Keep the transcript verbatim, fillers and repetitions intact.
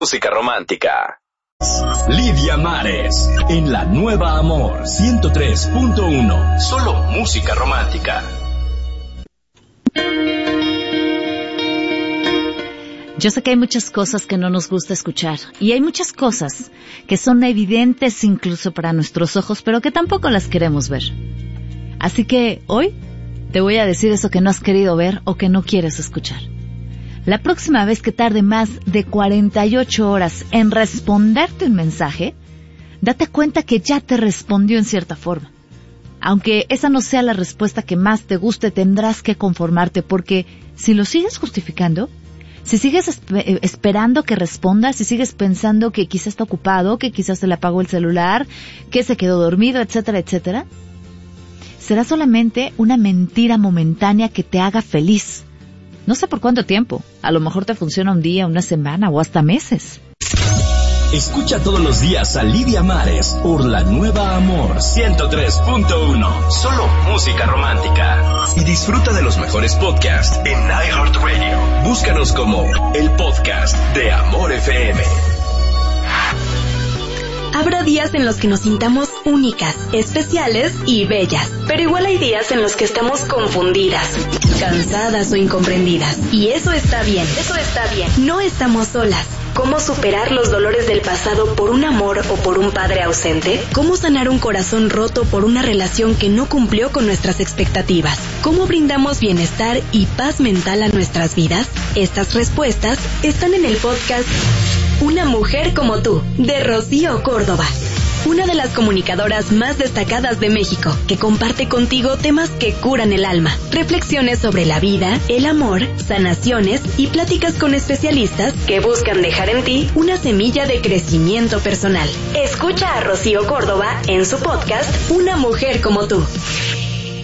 Música romántica. Lidia Mares, en La Nueva Amor, ciento tres punto uno. Solo música romántica. Yo sé que hay muchas cosas que no nos gusta escuchar, y hay muchas cosas que son evidentes incluso para nuestros ojos, pero que tampoco las queremos ver. Así que hoy te voy a decir eso que no has querido ver o que no quieres escuchar. La próxima vez que tarde más de cuarenta y ocho horas en responderte un mensaje, date cuenta que ya te respondió en cierta forma. Aunque esa no sea la respuesta que más te guste, tendrás que conformarte, porque si lo sigues justificando, si sigues esp- esperando que responda, si sigues pensando que quizás está ocupado, que quizás se le apagó el celular, que se quedó dormido, etcétera, etcétera, será solamente una mentira momentánea que te haga feliz. No sé por cuánto tiempo. A lo mejor te funciona un día, una semana o hasta meses. Escucha todos los días a Lidia Mares por La Nueva Amor ciento tres punto uno. Solo música romántica. Y disfruta de los mejores podcasts en iHeartRadio. Búscanos como el podcast de Amor F M. Habrá días en los que nos sintamos únicas, especiales y bellas, pero igual hay días en los que estamos confundidas, cansadas o incomprendidas. Y eso está bien, eso está bien. No estamos solas. ¿Cómo superar los dolores del pasado por un amor o por un padre ausente? ¿Cómo sanar un corazón roto por una relación que no cumplió con nuestras expectativas? ¿Cómo brindamos bienestar y paz mental a nuestras vidas? Estas respuestas están en el podcast Una Mujer Como Tú, de Rocío Córdoba. Una de las comunicadoras más destacadas de México, que comparte contigo temas que curan el alma, reflexiones sobre la vida, el amor, sanaciones y pláticas con especialistas que buscan dejar en ti una semilla de crecimiento personal. Escucha a Rocío Córdoba en su podcast Una Mujer Como Tú.